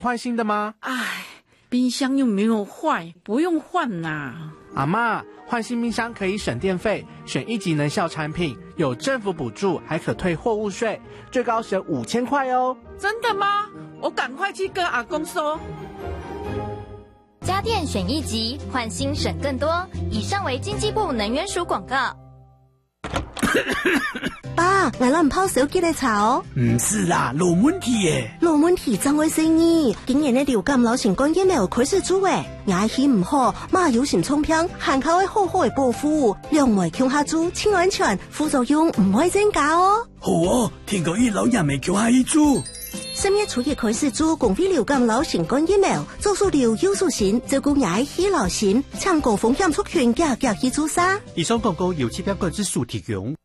换新的吗？ 唉，冰箱又没有坏，不用换啦。 阿嬷，换新冰箱可以省电费，选1级能效产品，有政府补助，还可退货物税，最高省5000块哦。 真的吗？我赶快去跟阿公说。 家电选1级，换新省更多。以上为经济部能源署广告。 爸，我攞唔泡手機嚟炒。 唔是啦，老問題耶。 老問題怎會生意？今年的流感流行感染沒有開始做誒，牙氣唔好，媽有心沖片，限靠會好好的保護，兩枚強下做，清安全，副作用唔會增加哦。 好哦，聽講一老人未強下一做。 3月初一開始做公費流感流行感染苗，做數療優素線，照顧牙氣流行，搶高風險族群嘅去做啥？ 以上廣告由疾病管制署提供。